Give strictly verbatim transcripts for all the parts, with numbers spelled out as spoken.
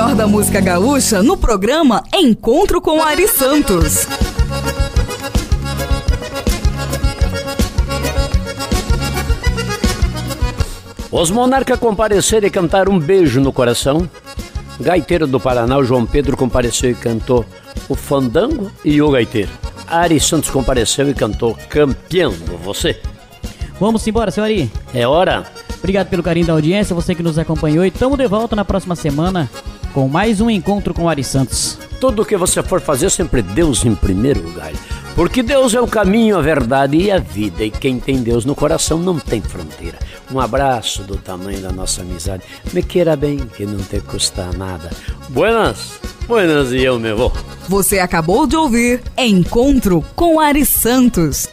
melhor da música gaúcha no programa Encontro com Ari Santos. Os monarcas compareceram e cantaram Um Beijo no Coração. Gaiteiro do Paraná, o João Pedro, compareceu e cantou O Fandango e o Gaiteiro. Ari Santos compareceu e cantou Campeando Você. Vamos embora, senhor Ari. É hora. Obrigado pelo carinho da audiência, você que nos acompanhou. E estamos de volta na próxima semana com mais um Encontro com Ari Santos. Tudo o que você for fazer, sempre Deus em primeiro lugar. Porque Deus é o caminho, a verdade e a vida. E quem tem Deus no coração não tem fronteira. Um abraço do tamanho da nossa amizade. Me queira bem, que não te custa nada. Buenas, buenas e eu me vou. Você acabou de ouvir Encontro com Ari Santos.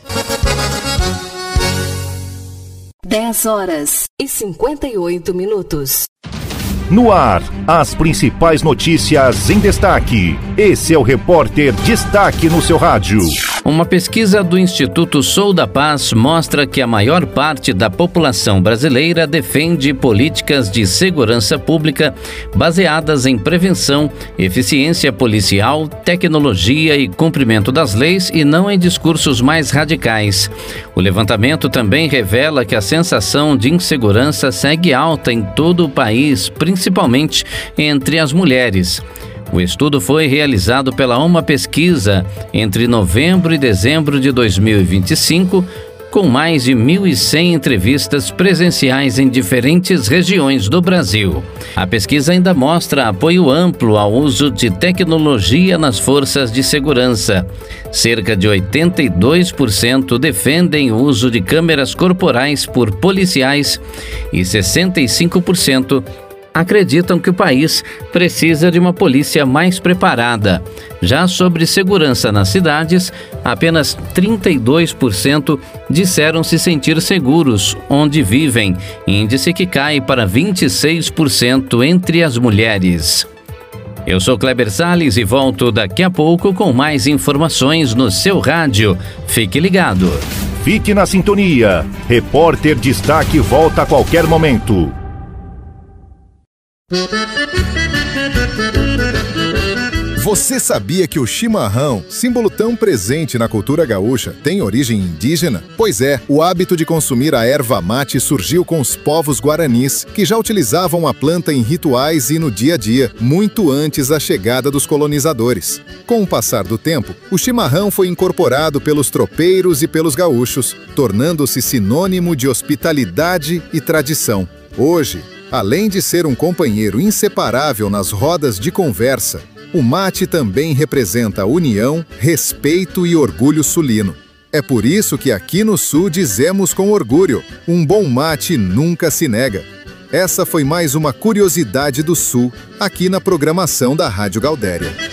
dez horas e cinquenta e oito minutos. No ar, as principais notícias em destaque. Esse é o Repórter Destaque no seu rádio. Uma pesquisa do Instituto Sou da Paz mostra que a maior parte da população brasileira defende políticas de segurança pública baseadas em prevenção, eficiência policial, tecnologia e cumprimento das leis e não em discursos mais radicais. O levantamento também revela que a sensação de insegurança segue alta em todo o país, principalmente entre as mulheres. O estudo foi realizado pela Uma Pesquisa entre novembro e dezembro de dois mil e vinte e cinco, com mais de mil e cem entrevistas presenciais em diferentes regiões do Brasil. A pesquisa ainda mostra apoio amplo ao uso de tecnologia nas forças de segurança. Cerca de oitenta e dois por cento defendem o uso de câmeras corporais por policiais e sessenta e cinco por cento acreditam que o país precisa de uma polícia mais preparada. Já sobre segurança nas cidades, apenas trinta e dois por cento disseram se sentir seguros onde vivem, índice que cai para vinte e seis por cento entre as mulheres. Eu sou Kleber Salles e volto daqui a pouco com mais informações no seu rádio. Fique ligado. Fique na sintonia. Repórter Destaque volta a qualquer momento. Você sabia que o chimarrão, símbolo tão presente na cultura gaúcha, tem origem indígena? Pois é, o hábito de consumir a erva mate surgiu com os povos guaranis, que já utilizavam a planta em rituais e no dia a dia, muito antes da chegada dos colonizadores. Com o passar do tempo, o chimarrão foi incorporado pelos tropeiros e pelos gaúchos, tornando-se sinônimo de hospitalidade e tradição. Hoje, além de ser um companheiro inseparável nas rodas de conversa, o mate também representa união, respeito e orgulho sulino. É por isso que aqui no Sul dizemos com orgulho, um bom mate nunca se nega. Essa foi mais uma curiosidade do Sul, aqui na programação da Rádio Gaudéria.